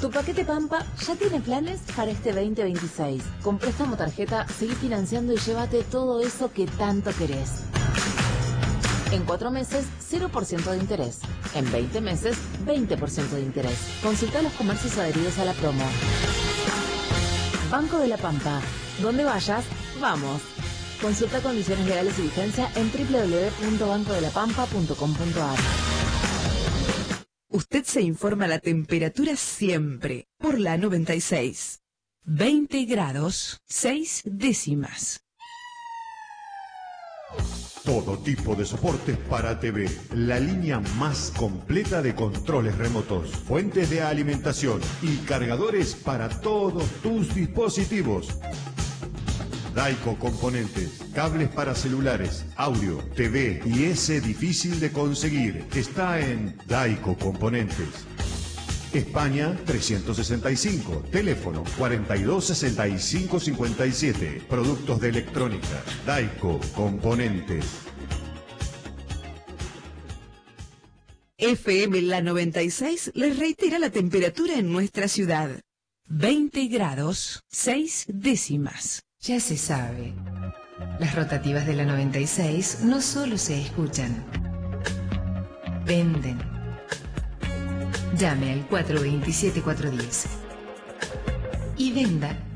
Tu paquete Pampa ya tiene planes para este 2026. Con préstamo tarjeta, seguí financiando y llévate todo eso que tanto querés. En 4 meses, 0% de interés. En 20 meses, 20% de interés. Consulta los comercios adheridos a la promo. Banco de la Pampa. Donde vayas, vamos. Consulta condiciones legales y vigencia en www.bancodelapampa.com.ar. Usted se informa la temperatura siempre por la 96. 20 grados, 6 décimas. Todo tipo de soportes para TV. La línea más completa de controles remotos, fuentes de alimentación y cargadores para todos tus dispositivos. Daico Componentes, cables para celulares, audio, TV y ese difícil de conseguir. Está en Daico Componentes. España 365, teléfono 426557. Productos de electrónica, Daico Componentes. FM La 96 les reitera la temperatura en nuestra ciudad. 20 grados, 6 décimas. Ya se sabe, las rotativas de la 96 no solo se escuchan, venden. Llame al 427-410 y venda